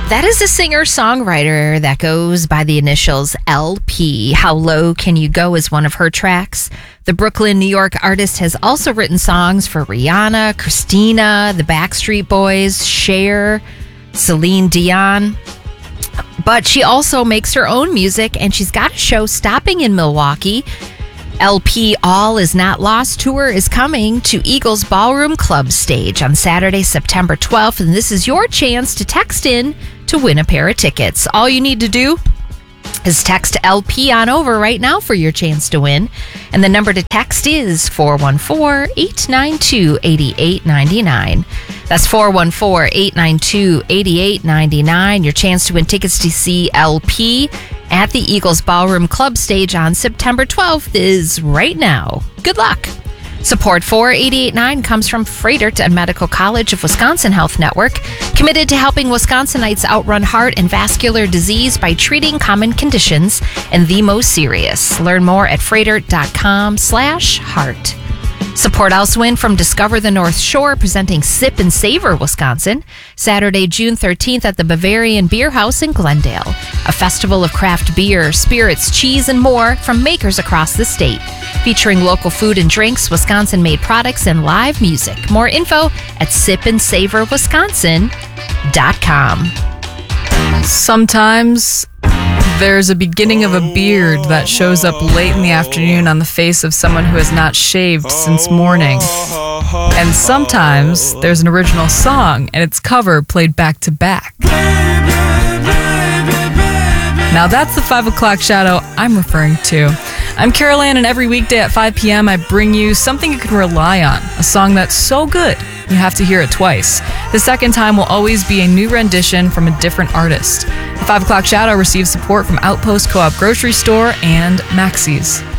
That is a singer-songwriter that goes by the initials LP. How Low Can You Go is one of her tracks. The Brooklyn, New York artist has also written songs for Rihanna, Christina, the Backstreet Boys, Cher, Celine Dion. But she also makes her own music, and she's got a show stopping in Milwaukee. LP All Is Not Lost tour is coming to Eagles Ballroom Club stage on Saturday, September 12th, and this is your chance to text in to win a pair of tickets. All you need to do is text LP on over right now for your chance to win, and the number to text is 414-892-8899. That's 414-892-8899. Your chance to win tickets to see LP at the Eagles Ballroom Club stage on September 12th is right now. Good luck. Support for 88.9 comes from Froedtert and Medical College of Wisconsin Health Network, committed to helping Wisconsinites outrun heart and vascular disease by treating common conditions and the most serious. Learn more at froedtert.com/heart. Support also win from Discover the North Shore, presenting Sip and Savor Wisconsin, Saturday, June 13th at the Bavarian Beer House in Glendale. A festival of craft beer, spirits, cheese, and more from makers across the state. Featuring local food and drinks, Wisconsin-made products, and live music. More info at sipandsavorwisconsin.com. Sometimes there's a beginning of a beard that shows up late in the afternoon on the face of someone who has not shaved since morning. And sometimes there's an original song and its cover played back to back. Now that's the 5 o'clock shadow I'm referring to. I'm Carol Ann, and every weekday at 5 p.m. I bring you something you can rely on, a song that's so good you have to hear it twice. The second time will always be a new rendition from a different artist. The 5 o'clock shadow receives support from Outpost Co-op Grocery Store and Maxey's.